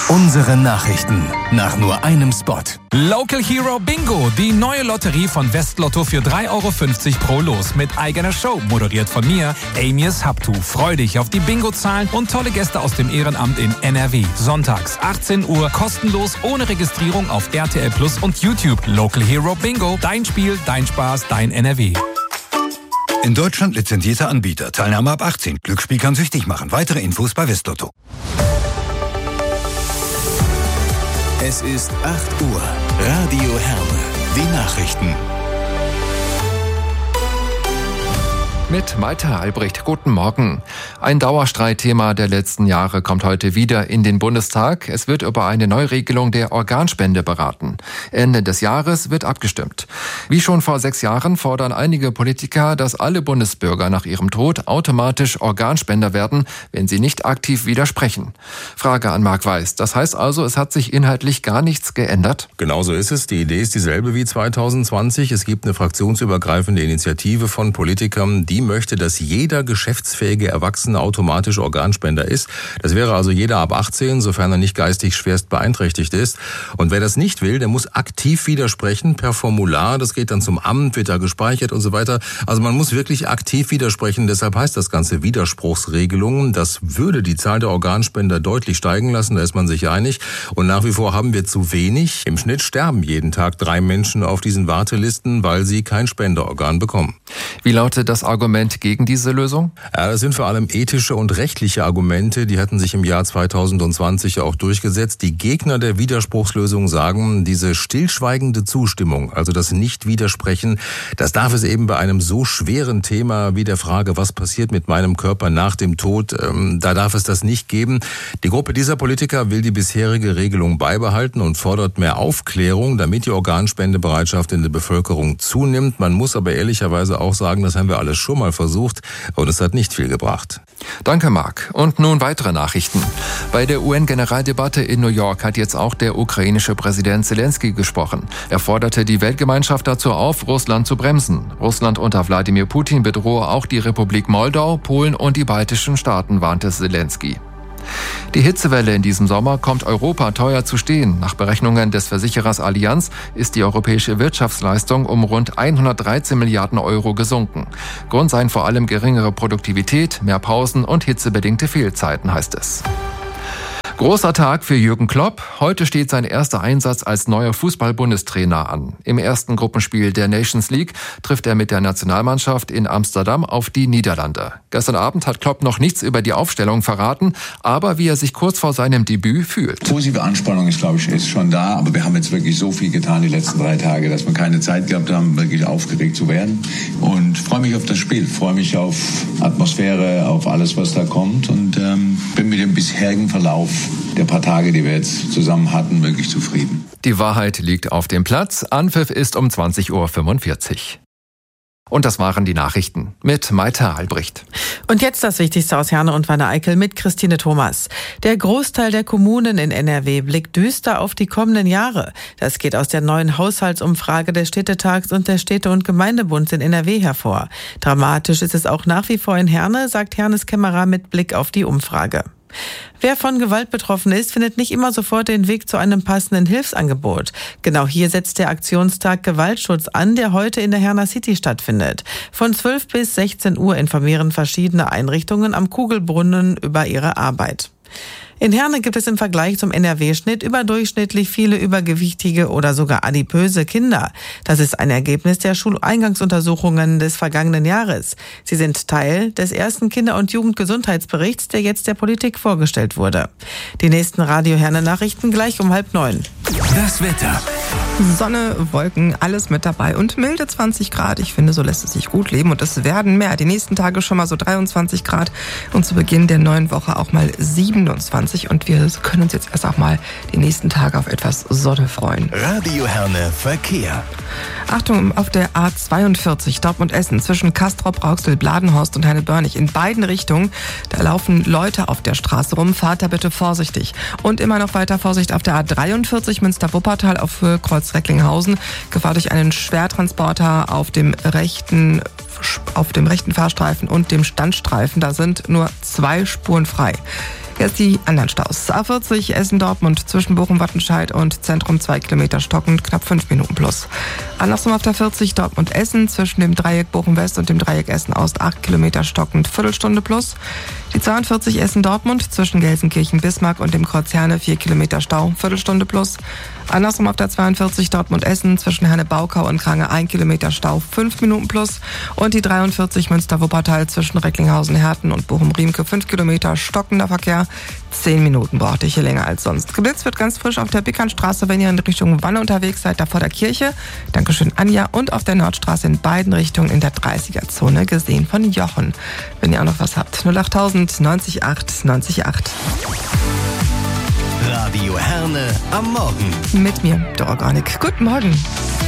Unsere Nachrichten nach nur einem Spot. Local Hero Bingo, die neue Lotterie von Westlotto für 3,50 € pro Los mit eigener Show, moderiert von mir, Amias Habtu. Freu dich auf die Bingo-Zahlen und tolle Gäste aus dem Ehrenamt in NRW. Sonntags 18 Uhr, kostenlos, ohne Registrierung auf RTL Plus und YouTube. Local Hero Bingo, dein Spiel, dein Spaß, dein NRW. In Deutschland lizenzierter Anbieter. Teilnahme ab 18. Glücksspiel kann süchtig machen. Weitere Infos bei Westlotto. Es ist 8 Uhr. Radio Herne. Die Nachrichten. Mit Malte Albrecht. Guten Morgen. Ein Dauerstreitthema der letzten Jahre kommt heute wieder in den Bundestag. Es wird über eine Neuregelung der Organspende beraten. Ende des Jahres wird abgestimmt. Wie schon vor 6 Jahren fordern einige Politiker, dass alle Bundesbürger nach ihrem Tod automatisch Organspender werden, wenn sie nicht aktiv widersprechen. Frage an Marc Weiß. Das heißt also, es hat sich inhaltlich gar nichts geändert? Genau so ist es. Die Idee ist dieselbe wie 2020. Es gibt eine fraktionsübergreifende Initiative von Politikern, die möchte, dass jeder geschäftsfähige Erwachsene automatisch Organspender ist. Das wäre also jeder ab 18, sofern er nicht geistig schwerst beeinträchtigt ist. Und wer das nicht will, der muss aktiv widersprechen per Formular. Das geht dann zum Amt, wird da gespeichert und so weiter. Also man muss wirklich aktiv widersprechen. Deshalb heißt das Ganze Widerspruchsregelungen. Das würde die Zahl der Organspender deutlich steigen lassen. Da ist man sich einig. Und nach wie vor haben wir zu wenig. Im Schnitt sterben jeden Tag 3 Menschen auf diesen Wartelisten, weil sie kein Spenderorgan bekommen. Wie lautet das Argument gegen diese Lösung? Ja, das sind vor allem ethische und rechtliche Argumente, die hatten sich im Jahr 2020 auch durchgesetzt. Die Gegner der Widerspruchslösung sagen, diese stillschweigende Zustimmung, also das Nicht-Widersprechen, das darf es eben bei einem so schweren Thema wie der Frage, was passiert mit meinem Körper nach dem Tod, da darf es das nicht geben. Die Gruppe dieser Politiker will die bisherige Regelung beibehalten und fordert mehr Aufklärung, damit die Organspendebereitschaft in der Bevölkerung zunimmt. Man muss aber ehrlicherweise auch sagen, das haben wir alles schon mal versucht und es hat nicht viel gebracht. Danke, Marc. Und nun weitere Nachrichten. Bei der UN-Generaldebatte in New York hat jetzt auch der ukrainische Präsident Zelensky gesprochen. Er forderte die Weltgemeinschaft dazu auf, Russland zu bremsen. Russland unter Wladimir Putin bedrohe auch die Republik Moldau, Polen und die baltischen Staaten, warnte Zelensky. Die Hitzewelle in diesem Sommer kommt Europa teuer zu stehen. Nach Berechnungen des Versicherers Allianz ist die europäische Wirtschaftsleistung um rund 113 Milliarden € gesunken. Grund seien vor allem geringere Produktivität, mehr Pausen und hitzebedingte Fehlzeiten, heißt es. Großer Tag für Jürgen Klopp. Heute steht sein erster Einsatz als neuer Fußball-Bundestrainer an. Im ersten Gruppenspiel der Nations League trifft er mit der Nationalmannschaft in Amsterdam auf die Niederlande. Gestern Abend hat Klopp noch nichts über die Aufstellung verraten, aber wie er sich kurz vor seinem Debüt fühlt. Positive Anspannung ist schon da, aber wir haben jetzt wirklich so viel getan die letzten 3 Tage, dass wir keine Zeit gehabt haben, wirklich aufgeregt zu werden. Und freue mich auf das Spiel, freue mich auf Atmosphäre, auf alles, was da kommt und bin mit dem bisherigen Verlauf der paar Tage, die wir jetzt zusammen hatten, wirklich zufrieden. Die Wahrheit liegt auf dem Platz. Anpfiff ist um 20:45 Uhr. Und das waren die Nachrichten mit Maite Albrecht. Und jetzt das Wichtigste aus Herne und Wanne-Eickel mit Christine Thomas. Der Großteil der Kommunen in NRW blickt düster auf die kommenden Jahre. Das geht aus der neuen Haushaltsumfrage des Städtetags und des Städte- und Gemeindebunds in NRW hervor. Dramatisch ist es auch nach wie vor in Herne, sagt Hernes Kämmerer mit Blick auf die Umfrage. Wer von Gewalt betroffen ist, findet nicht immer sofort den Weg zu einem passenden Hilfsangebot. Genau hier setzt der Aktionstag Gewaltschutz an, der heute in der Herner City stattfindet. Von 12 bis 16 Uhr informieren verschiedene Einrichtungen am Kugelbrunnen über ihre Arbeit. In Herne gibt es im Vergleich zum NRW-Schnitt überdurchschnittlich viele übergewichtige oder sogar adipöse Kinder. Das ist ein Ergebnis der Schuleingangsuntersuchungen des vergangenen Jahres. Sie sind Teil des ersten Kinder- und Jugendgesundheitsberichts, der jetzt der Politik vorgestellt wurde. Die nächsten Radio-Herne-Nachrichten gleich um 8:30. Das Wetter. Sonne, Wolken, alles mit dabei und milde 20 Grad. Ich finde, so lässt es sich gut leben und es werden mehr. Die nächsten Tage schon mal so 23 Grad und zu Beginn der neuen Woche auch mal 27 und wir können uns jetzt erst auch mal die nächsten Tage auf etwas Sonne freuen. Radio Herne Verkehr. Achtung, auf der A42 Dortmund-Essen zwischen Castrop, Rauxel, Bladenhorst und Herne-Börnig in beiden Richtungen. Da laufen Leute auf der Straße rum. Fahrt da bitte vorsichtig. Und immer noch weiter Vorsicht auf der A43 Münster-Wuppertal auf Höhe Kreuz-Recklinghausen. Gefahr durch einen Schwertransporter auf dem rechten Fahrstreifen und dem Standstreifen. Da sind nur 2 Spuren frei. Jetzt die anderen Staus. A40 Essen-Dortmund zwischen Bochum-Wattenscheid und Zentrum 2 Kilometer stockend, knapp 5 Minuten plus. Andersrum auf der 40 Dortmund-Essen zwischen dem Dreieck Bochum-West und dem Dreieck Essen-Ost 8 Kilometer stockend, Viertelstunde plus. Die 42 Essen-Dortmund zwischen Gelsenkirchen-Bismarck und dem Kreuz Herne 4 Kilometer Stau, Viertelstunde plus. Andersrum auf der 42 Dortmund-Essen zwischen Herne-Baukau und Krange 1 Kilometer Stau, 5 Minuten plus. Und die 43 Münster-Wuppertal zwischen Recklinghausen-Herten und Bochum-Riemke 5 Kilometer stockender Verkehr. 10 Minuten brauchte ich hier länger als sonst. Geblitzt wird ganz frisch auf der Bickernstraße, wenn ihr in Richtung Wanne unterwegs seid, da vor der Kirche. Dankeschön, Anja. Und auf der Nordstraße in beiden Richtungen in der 30er-Zone, gesehen von Jochen. Wenn ihr auch noch was habt. 08000 90 8 90 8. Radio Herne am Morgen. Mit mir, der Organik. Guten Morgen.